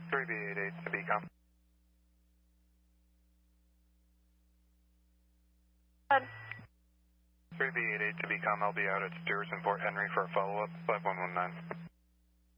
3B88 to BCOM. 3B88 to BCOM, I'll be out at Steers in Fort Henry for a follow-up, 5119.